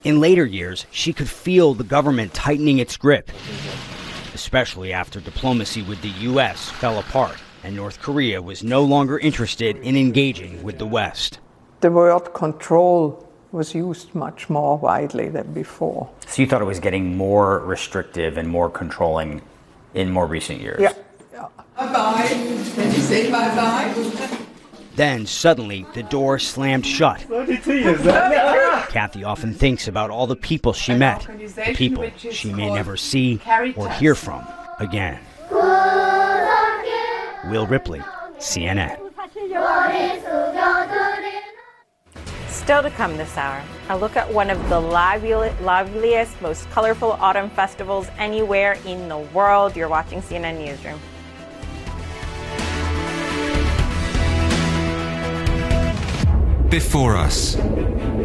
In later years, she could feel the government tightening its grip, especially after diplomacy with the U.S. fell apart and North Korea was no longer interested in engaging with the West. The word control was used much more widely than before. So you thought it was getting more restrictive and more controlling in more recent years? Yeah. Bye-bye. Can you say bye-bye? Then, suddenly, the door slammed shut. Kathy often thinks about all the people she met, people she may never see or hear from again. Will Ripley, CNN. Still to come this hour, a look at one of the liveliest, most colorful autumn festivals anywhere in the world. You're watching CNN Newsroom. Before us,